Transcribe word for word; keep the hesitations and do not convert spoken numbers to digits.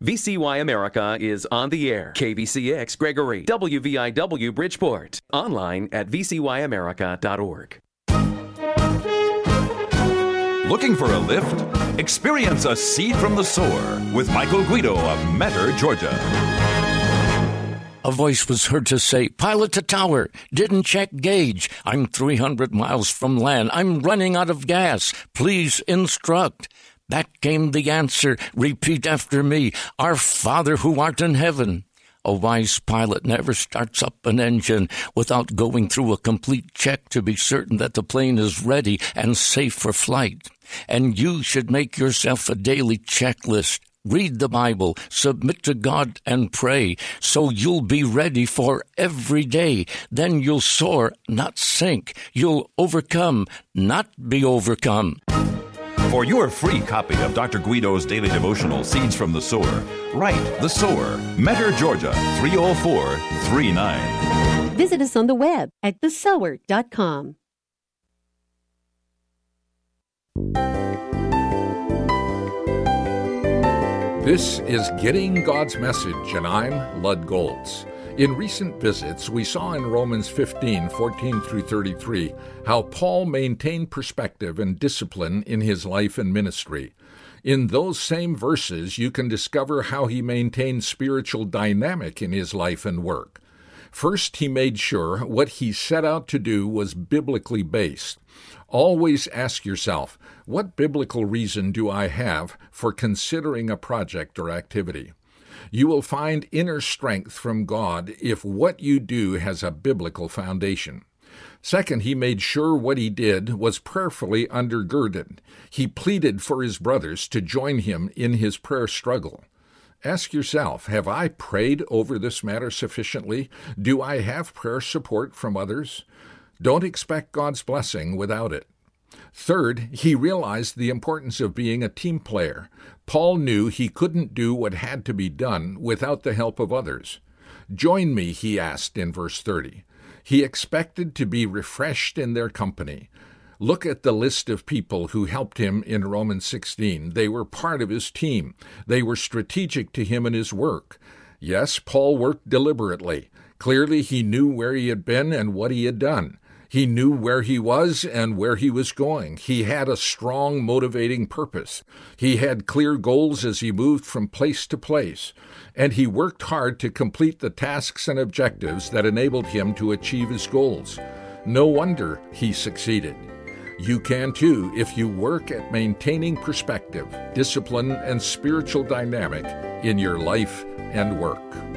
V C Y America is on the air. K V C X Gregory, W V I W Bridgeport. Online at v c y america dot org. Looking for a lift? Experience a seed from the sower with Michael Guido of Metter, Georgia. A voice was heard to say, "Pilot to tower, didn't check gauge. I'm three hundred miles from land. I'm running out of gas. Please instruct." Back came the answer, "Repeat after me. Our Father who art in heaven." A wise pilot never starts up an engine without going through a complete check to be certain that the plane is ready and safe for flight. And you should make yourself a daily checklist. Read the Bible, submit to God, and pray, so you'll be ready for every day. Then you'll soar, not sink. You'll overcome, not be overcome. For your free copy of Doctor Guido's daily devotional, Seeds from the Sower, write The Sower, Metter, Georgia, three oh four three nine. Visit us on the web at the sower dot com. This is Getting God's Message, and I'm Lud Goltz. In recent visits, we saw in Romans fifteen, fourteen through thirty-three, how Paul maintained perspective and discipline in his life and ministry. In those same verses, you can discover how he maintained spiritual dynamic in his life and work. First, he made sure what he set out to do was biblically based. Always ask yourself, what biblical reason do I have for considering a project or activity? You will find inner strength from God if what you do has a biblical foundation. Second, he made sure what he did was prayerfully undergirded. He pleaded for his brothers to join him in his prayer struggle. Ask yourself, have I prayed over this matter sufficiently? Do I have prayer support from others? Don't expect God's blessing without it. Third, he realized the importance of being a team player. Paul knew he couldn't do what had to be done without the help of others. "Join me," he asked in verse thirty. He expected to be refreshed in their company. Look at the list of people who helped him in Romans sixteen. They were part of his team. They were strategic to him in his work. Yes, Paul worked deliberately. Clearly, he knew where he had been and what he had done. He knew where he was and where he was going. He had a strong, motivating purpose. He had clear goals as he moved from place to place. And he worked hard to complete the tasks and objectives that enabled him to achieve his goals. No wonder he succeeded. You can too if you work at maintaining perspective, discipline, and spiritual dynamic in your life and work.